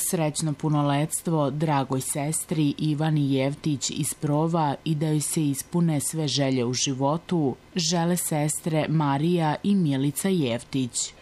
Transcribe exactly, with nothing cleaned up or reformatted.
srećno punoletstvo dragoj sestri Ivani Jevtić iz Prova i da joj se ispune sve želje u životu, žele sestre Marija i Milica Jevtić.